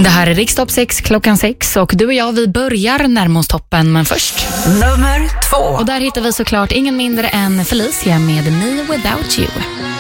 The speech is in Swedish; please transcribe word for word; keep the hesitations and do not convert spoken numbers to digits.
Det här är Riksdag sex klockan sex och du och jag vi börjar närma oss toppen, men först nummer två. Och där hittar vi såklart ingen mindre än Felicia med Me Without You.